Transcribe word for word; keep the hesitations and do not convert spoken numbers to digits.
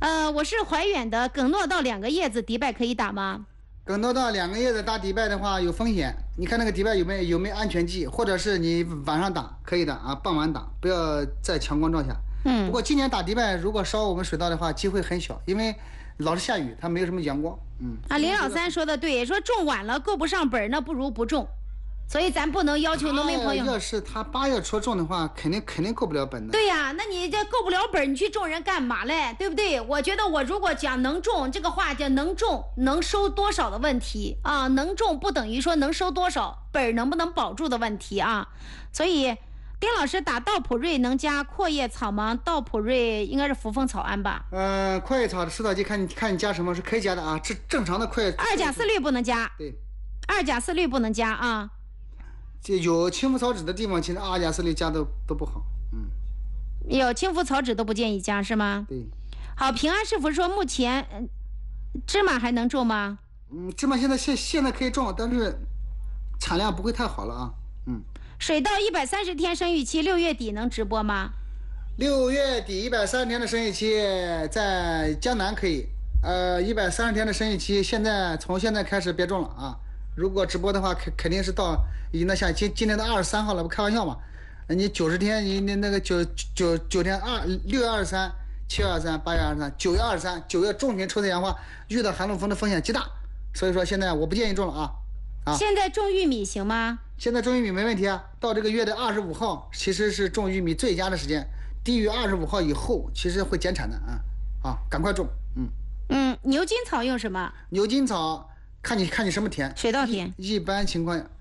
呃，我是怀远的，耿诺到两个叶子迪拜可以打吗？ 耿诺到两个叶子打迪拜的话有风险，你看那个迪拜有没有有没有安全剂，或者是你晚上打可以的啊，傍晚打，不要在强光照下。 嗯， 不过今年打迪拜如果烧我们水稻的话，机会很小，因为老是下雨，它没有什么阳光。嗯啊，林老三说的对，说种晚了够不上本，那不如不种。所以咱不能要求农民朋友。 要是他八月初种的话，肯定肯定够不了本的。 对呀、啊，那你这够不了本，你去种人干嘛嘞？对不对？我觉得我如果讲能种这个话，叫能种能收多少的问题啊，能种不等于说能收多少，本能不能保住的问题啊。所以，丁老师打稻普瑞能加阔叶草吗？稻普瑞应该是扶风草胺吧？ 嗯、呃，阔叶草的石草剂看你看你加什么是可以加的啊，这正常的阔叶。 二甲四氯不能加。 对， 二甲四氯不能加啊。 这有青浮草酯的地方，其实二甲四氯加都都不好。嗯， 有青浮草酯都不建议加是吗？ 对。 好，平安师傅说目前、呃、芝麻还能种吗？ 嗯，芝麻现在现现在可以种，但是产量不会太好了啊。嗯。 水稻一百三十天生育期，六月底能直播吗？ 六月底一百三十天的生育期在江南可以，呃，一百三十天的生育期现在从现在开始别种了啊。如果直播的话，肯肯定是到已经到像今今天的二十三号了，不开玩笑嘛？你九十天，你那那个九九九天二六月二十三、七月二十三、八月二十三、九月二十三、九月中旬抽采杨花，遇到寒冷风的风险极大，所以说现在我不建议种了啊啊！ 现在种玉米行吗？ 现在种玉米没问题啊，到这个月的二十五号其实是种玉米最佳的时间，低于二十五号以后其实会减产的啊啊，赶快种，嗯嗯，牛筋草用什么？ 牛筋草。看你看你什么田， 水稻田， 一般情况